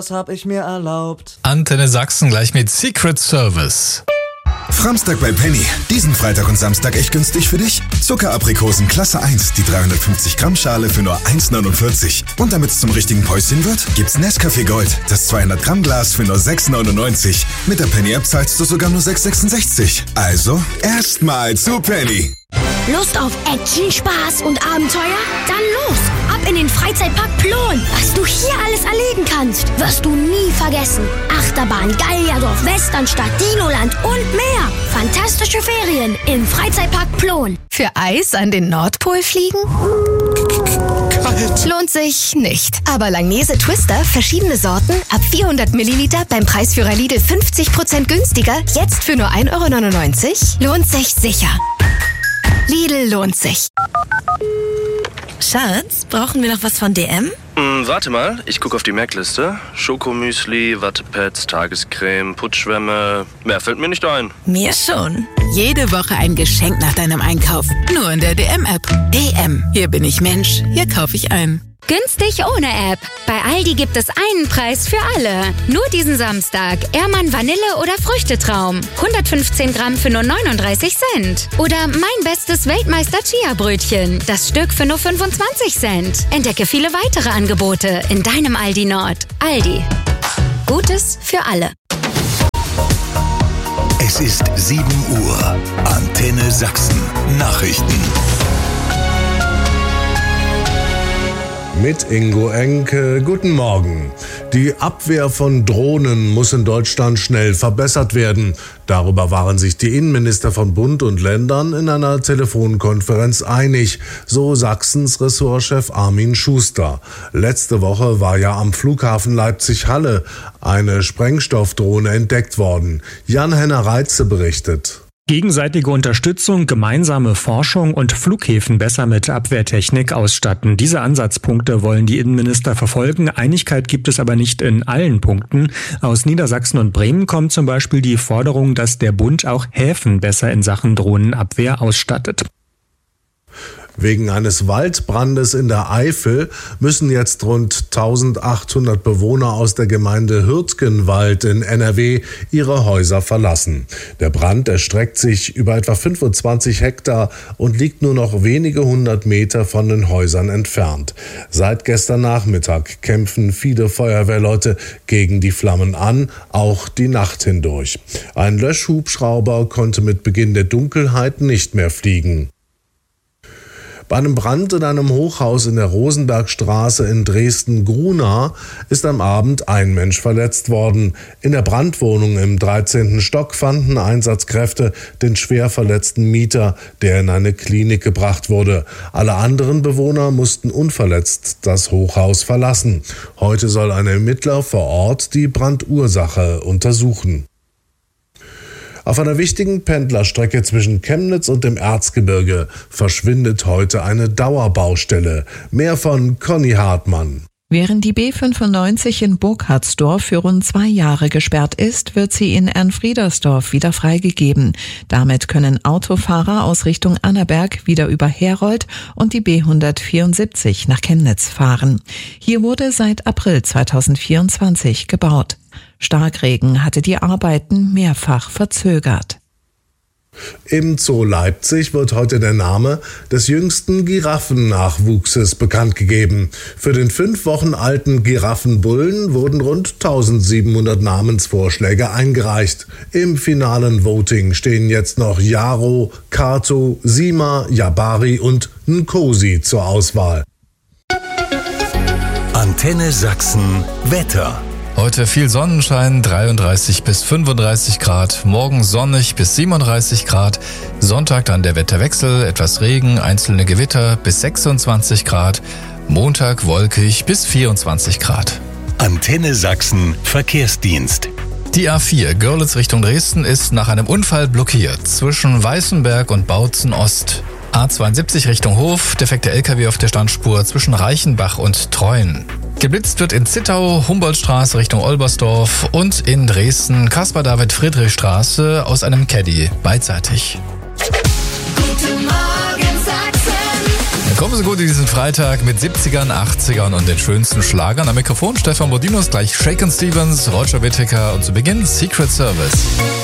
Das hab ich mir erlaubt. Antenne Sachsen gleich mit Secret Service. Framstag bei Penny. Diesen Freitag und Samstag echt günstig für dich? Zuckeraprikosen Klasse 1, die 350 Gramm Schale für nur 1,49. Und damit es zum richtigen Päuschen wird, gibt's Nescafé Gold, das 200 Gramm Glas für nur 6,99. Mit der Penny App zahlst du sogar nur 6,66. Also erstmal zu Penny. Lust auf Action, Spaß und Abenteuer? Dann los! Ab in den Freizeitpark Plon! Was du hier alles erleben kannst, wirst du nie vergessen. Achterbahn, Gallierdorf, Westernstadt, Dinoland und mehr. Fantastische Ferien im Freizeitpark Plon. Für Eis an den Nordpol fliegen? Kalt. Lohnt sich nicht. Aber Langnese Twister, verschiedene Sorten, ab 400 Milliliter beim Preisführer Lidl 50% günstiger, jetzt für nur 1,99 €? Lohnt sich sicher. Lidl lohnt sich. Schatz, brauchen wir noch was von DM? Warte mal, ich gucke auf die Merkliste. Schokomüsli, Wattepads, Tagescreme, Putzschwämme. Mehr fällt mir nicht ein. Mir schon. Jede Woche ein Geschenk nach deinem Einkauf. Nur in der DM-App. DM. Hier bin ich Mensch. Hier kaufe ich ein. Günstig ohne App. Bei Aldi gibt es einen Preis für alle. Nur diesen Samstag. Ehrmann Vanille oder Früchtetraum. 115 Gramm für nur 39 Cent. Oder mein bestes Weltmeister Chia-Brötchen. Das Stück für nur 25 Cent. Entdecke viele weitere Angebote in deinem Aldi Nord. Aldi. Gutes für alle. Es ist 7 Uhr. Antenne Sachsen. Nachrichten. Mit Ingo Enke, guten Morgen. Die Abwehr von Drohnen muss in Deutschland schnell verbessert werden. Darüber waren sich die Innenminister von Bund und Ländern in einer Telefonkonferenz einig, so Sachsens Ressortchef Armin Schuster. Letzte Woche war ja am Flughafen Leipzig-Halle eine Sprengstoffdrohne entdeckt worden. Jan-Henner Reitze berichtet. Gegenseitige Unterstützung, gemeinsame Forschung und Flughäfen besser mit Abwehrtechnik ausstatten. Diese Ansatzpunkte wollen die Innenminister verfolgen. Einigkeit gibt es aber nicht in allen Punkten. Aus Niedersachsen und Bremen kommt zum Beispiel die Forderung, dass der Bund auch Häfen besser in Sachen Drohnenabwehr ausstattet. Wegen eines Waldbrandes in der Eifel müssen jetzt rund 1800 Bewohner aus der Gemeinde Hürtgenwald in NRW ihre Häuser verlassen. Der Brand erstreckt sich über etwa 25 Hektar und liegt nur noch wenige 100 Meter von den Häusern entfernt. Seit gestern Nachmittag kämpfen viele Feuerwehrleute gegen die Flammen an, auch die Nacht hindurch. Ein Löschhubschrauber konnte mit Beginn der Dunkelheit nicht mehr fliegen. Bei einem Brand in einem Hochhaus in der Rosenbergstraße in Dresden-Grunau ist am Abend ein Mensch verletzt worden. In der Brandwohnung im 13. Stock fanden Einsatzkräfte den schwer verletzten Mieter, der in eine Klinik gebracht wurde. Alle anderen Bewohner mussten unverletzt das Hochhaus verlassen. Heute soll ein Ermittler vor Ort die Brandursache untersuchen. Auf einer wichtigen Pendlerstrecke zwischen Chemnitz und dem Erzgebirge verschwindet heute eine Dauerbaustelle. Mehr von Conny Hartmann. Während die B95 in Burkhardsdorf für rund 2 Jahre gesperrt ist, wird sie in Ernfriedersdorf wieder freigegeben. Damit können Autofahrer aus Richtung Annaberg wieder über Herold und die B174 nach Chemnitz fahren. Hier wurde seit April 2024 gebaut. Starkregen hatte die Arbeiten mehrfach verzögert. Im Zoo Leipzig wird heute der Name des jüngsten Giraffennachwuchses bekannt gegeben. Für den 5 Wochen alten Giraffenbullen wurden rund 1700 Namensvorschläge eingereicht. Im finalen Voting stehen jetzt noch Jaro, Kato, Sima, Jabari und Nkosi zur Auswahl. Antenne Sachsen Wetter. Heute viel Sonnenschein, 33 bis 35 Grad. Morgen sonnig bis 37 Grad. Sonntag dann der Wetterwechsel, etwas Regen, einzelne Gewitter bis 26 Grad. Montag wolkig bis 24 Grad. Antenne Sachsen Verkehrsdienst. Die A4 Görlitz Richtung Dresden ist nach einem Unfall blockiert zwischen Weißenberg und Bautzen Ost. A72 Richtung Hof, defekter LKW auf der Standspur zwischen Reichenbach und Treuen. Geblitzt wird in Zittau, Humboldtstraße Richtung Olbersdorf und in Dresden Caspar-David-Friedrich-Straße aus einem Caddy beidseitig. Guten Morgen Sachsen. Kommen Sie gut in diesen Freitag mit 70ern, 80ern und den schönsten Schlagern. Am Mikrofon Stefan Bodinos, gleich Shakin' Stevens, Roger Whittaker und zu Beginn Secret Service.